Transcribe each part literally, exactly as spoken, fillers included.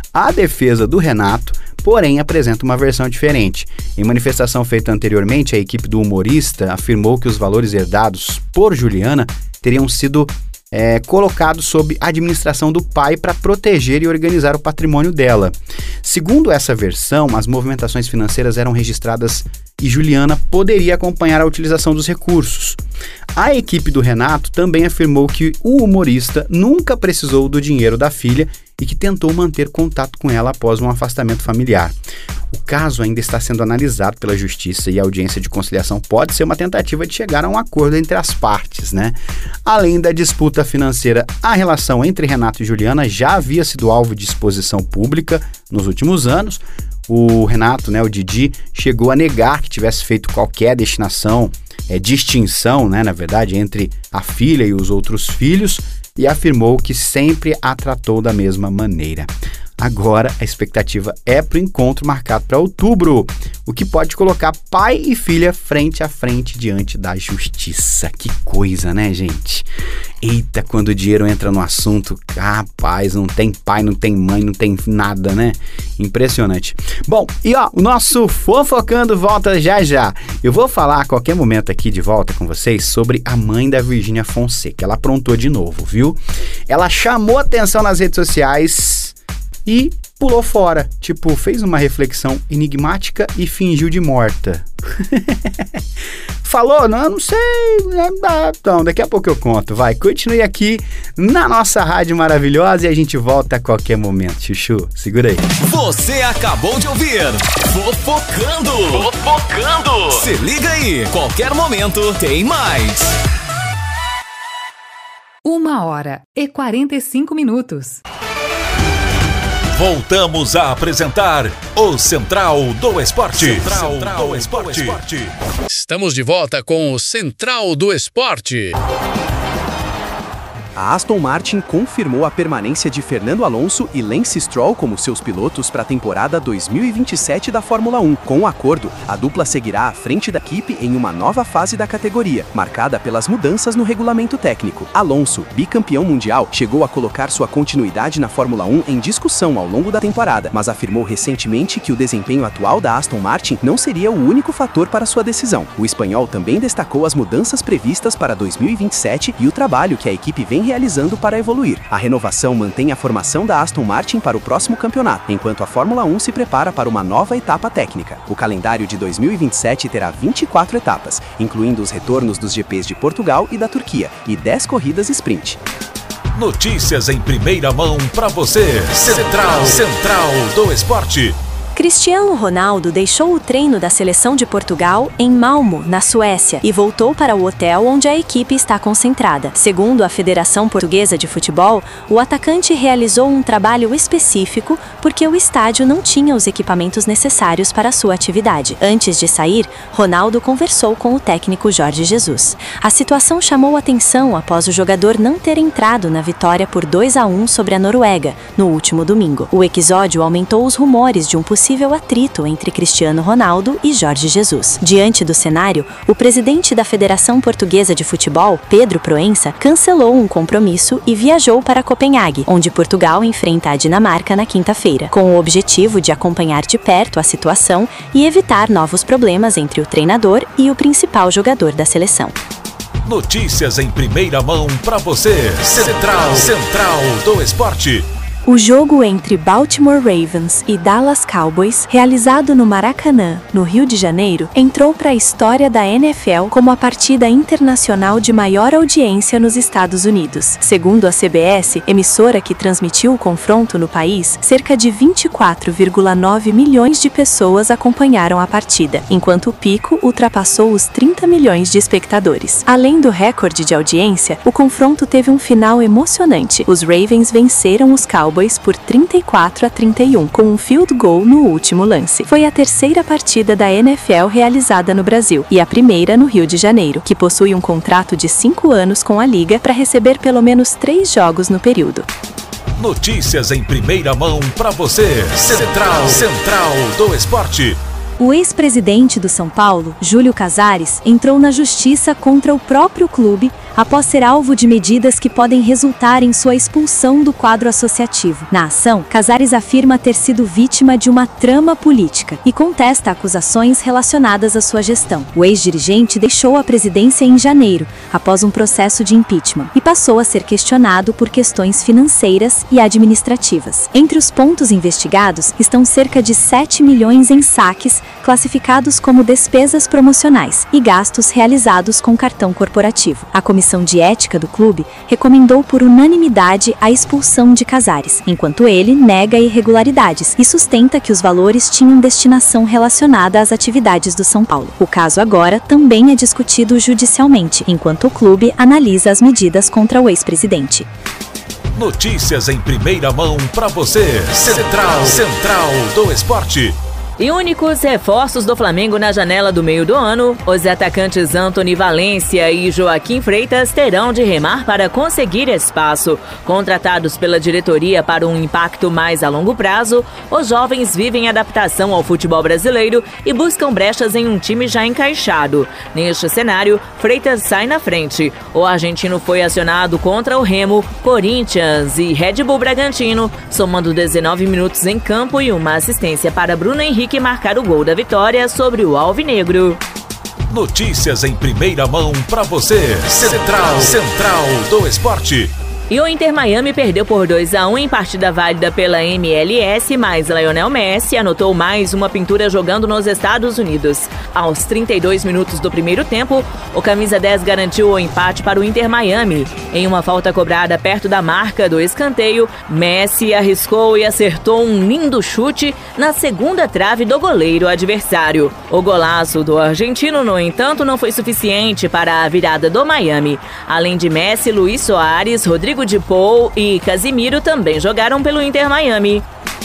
A defesa do Renato, porém, apresenta uma versão diferente. Em manifestação feita anteriormente, a equipe do humorista afirmou que os valores herdados por Juliana teriam sido é, colocados sob administração do pai para proteger e organizar o patrimônio dela. Segundo essa versão, as movimentações financeiras eram registradas e Juliana poderia acompanhar a utilização dos recursos. A equipe do Renato também afirmou que o humorista nunca precisou do dinheiro da filha e que tentou manter contato com ela após um afastamento familiar. O caso ainda está sendo analisado pela Justiça e a audiência de conciliação pode ser uma tentativa de chegar a um acordo entre as partes, né? Além da disputa financeira, a relação entre Renato e Juliana já havia sido alvo de exposição pública nos últimos anos. O Renato, né, o Didi, chegou a negar que tivesse feito qualquer destinação, é, distinção, né, na verdade, entre a filha e os outros filhos, e afirmou que sempre a tratou da mesma maneira. Agora, a expectativa é para o encontro marcado para outubro, o que pode colocar pai e filha frente a frente diante da justiça. Que coisa, né, gente? Eita, quando o dinheiro entra no assunto, rapaz, não tem pai, não tem mãe, não tem nada, né? Impressionante. Bom, e ó, o nosso Fofocando volta já já. Eu vou falar a qualquer momento aqui de volta com vocês sobre a mãe da Virgínia Fonseca. Ela aprontou de novo, viu? Ela chamou atenção nas redes sociais e pulou fora, tipo, fez uma reflexão enigmática e fingiu de morta. Falou? Não, não sei. Então, daqui a pouco eu conto. Vai, continue aqui na nossa rádio maravilhosa e a gente volta a qualquer momento. Chuchu, segura aí. Você acabou de ouvir Fofocando. Fofocando. Se liga aí, qualquer momento tem mais. Uma hora e quarenta e cinco minutos. Voltamos a apresentar o Central do Esporte. Central, Central do, Esporte. do Esporte. Estamos de volta com o Central do Esporte. A Aston Martin confirmou a permanência de Fernando Alonso e Lance Stroll como seus pilotos para a temporada dois mil e vinte e sete da Fórmula um. Com o acordo, a dupla seguirá à frente da equipe em uma nova fase da categoria, marcada pelas mudanças no regulamento técnico. Alonso, bicampeão mundial, chegou a colocar sua continuidade na Fórmula um em discussão ao longo da temporada, mas afirmou recentemente que o desempenho atual da Aston Martin não seria o único fator para sua decisão. O espanhol também destacou as mudanças previstas para dois mil e vinte e sete e o trabalho que a equipe vem realizando para evoluir. A renovação mantém a formação da Aston Martin para o próximo campeonato, enquanto a Fórmula um se prepara para uma nova etapa técnica. O calendário de dois mil e vinte e sete terá vinte e quatro etapas, incluindo os retornos dos G Ps de Portugal e da Turquia, e dez corridas sprint. Notícias em primeira mão para você. Central, Central do Esporte. Cristiano Ronaldo deixou o treino da seleção de Portugal em Malmö, na Suécia, e voltou para o hotel onde a equipe está concentrada. Segundo a Federação Portuguesa de Futebol, o atacante realizou um trabalho específico porque o estádio não tinha os equipamentos necessários para a sua atividade. Antes de sair, Ronaldo conversou com o técnico Jorge Jesus. A situação chamou atenção após o jogador não ter entrado na vitória por dois a um sobre a Noruega, no último domingo. O episódio aumentou os rumores de um possível atrito entre Cristiano Ronaldo e Jorge Jesus. Diante do cenário, o presidente da Federação Portuguesa de Futebol, Pedro Proença, cancelou um compromisso e viajou para Copenhague, onde Portugal enfrenta a Dinamarca na quinta-feira, com o objetivo de acompanhar de perto a situação e evitar novos problemas entre o treinador e o principal jogador da seleção. Notícias em primeira mão para você. Central, Central do Esporte. O jogo entre Baltimore Ravens e Dallas Cowboys, realizado no Maracanã, no Rio de Janeiro, entrou para a história da N F L como a partida internacional de maior audiência nos Estados Unidos. Segundo a C B S, emissora que transmitiu o confronto no país, cerca de vinte e quatro vírgula nove milhões de pessoas acompanharam a partida, enquanto o pico ultrapassou os trinta milhões de espectadores. Além do recorde de audiência, o confronto teve um final emocionante. Os Ravens venceram os Cowboys por trinta e quatro a trinta e um, com um field goal no último lance. Foi a terceira partida da N F L realizada no Brasil e a primeira no Rio de Janeiro, que possui um contrato de cinco anos com a Liga para receber pelo menos três jogos no período. Notícias em primeira mão para você. Central, Central do Esporte. O ex-presidente do São Paulo, Júlio Casares, entrou na justiça contra o próprio clube após ser alvo de medidas que podem resultar em sua expulsão do quadro associativo. Na ação, Casares afirma ter sido vítima de uma trama política e contesta acusações relacionadas à sua gestão. O ex-dirigente deixou a presidência em janeiro, após um processo de impeachment, e passou a ser questionado por questões financeiras e administrativas. Entre os pontos investigados estão cerca de sete milhões em saques, classificados como despesas promocionais, e gastos realizados com cartão corporativo. A comissão de ética do clube recomendou por unanimidade a expulsão de Casares, enquanto ele nega irregularidades e sustenta que os valores tinham destinação relacionada às atividades do São Paulo. O caso agora também é discutido judicialmente, enquanto o clube analisa as medidas contra o ex-presidente. Notícias em primeira mão para você. Central, Central do Esporte. E únicos reforços do Flamengo na janela do meio do ano, os atacantes Antony Valência e Joaquim Freitas terão de remar para conseguir espaço. Contratados pela diretoria para um impacto mais a longo prazo, os jovens vivem adaptação ao futebol brasileiro e buscam brechas em um time já encaixado. Neste cenário, Freitas sai na frente. O argentino foi acionado contra o Remo, Corinthians e Red Bull Bragantino, somando dezenove minutos em campo e uma assistência para Bruno Henrique que marcar o gol da vitória sobre o alvinegro. Notícias em primeira mão para você. Central, Central do Esporte. E o Inter Miami perdeu por dois a um em partida válida pela M L S, mas Lionel Messi anotou mais uma pintura jogando nos Estados Unidos. Aos trinta e dois minutos do primeiro tempo, o camisa dez garantiu o empate para o Inter Miami. Em uma falta cobrada perto da marca do escanteio, Messi arriscou e acertou um lindo chute na segunda trave do goleiro adversário. O golaço do argentino, no entanto, não foi suficiente para a virada do Miami. Além de Messi, Luis Soares, Rodrigo de Paul e Casimiro também jogaram pelo Inter Miami.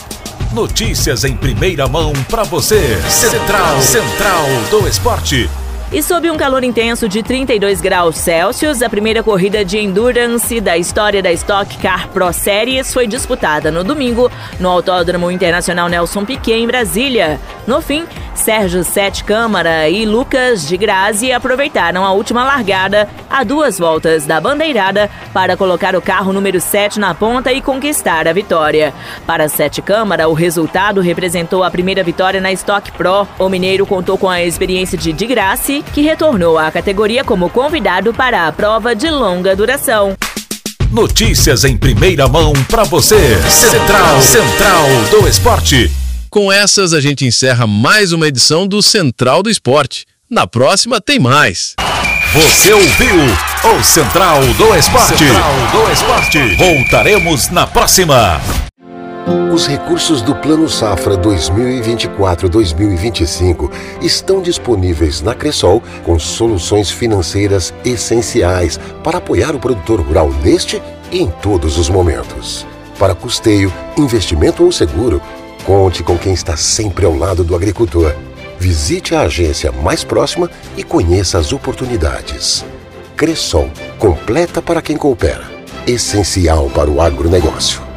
Notícias em primeira mão para você. Central, Central do Esporte. E sob um calor intenso de trinta e dois graus Celsius, a primeira corrida de endurance da história da Stock Car Pro Series foi disputada no domingo no Autódromo Internacional Nelson Piquet, em Brasília. No fim, Sérgio Sete Câmara e Lucas de Grazi aproveitaram a última largada a duas voltas da bandeirada para colocar o carro número sete na ponta e conquistar a vitória. Para Sete Câmara, o resultado representou a primeira vitória na Stock Pro. O mineiro contou com a experiência de de Grazi, que retornou à categoria como convidado para a prova de longa duração. Notícias em primeira mão para você. Central, Central do Esporte. Com essas, a gente encerra mais uma edição do Central do Esporte. Na próxima tem mais. Você ouviu o Central do Esporte. Central do Esporte. Voltaremos na próxima. Os recursos do Plano Safra dois mil e vinte e quatro a dois mil e vinte e cinco estão disponíveis na Cressol com soluções financeiras essenciais para apoiar o produtor rural neste e em todos os momentos. Para custeio, investimento ou seguro, conte com quem está sempre ao lado do agricultor. Visite a agência mais próxima e conheça as oportunidades. Cressol, completa para quem coopera. Essencial para o agronegócio.